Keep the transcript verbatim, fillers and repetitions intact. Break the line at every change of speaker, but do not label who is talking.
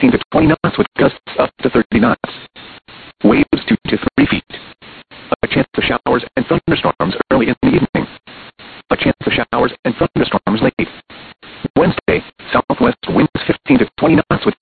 fifteen to twenty knots with gusts up to thirty knots. Waves two to three feet. A chance of showers and thunderstorms early in the evening. A chance of showers and thunderstorms late. Wednesday, southwest winds fifteen to twenty knots with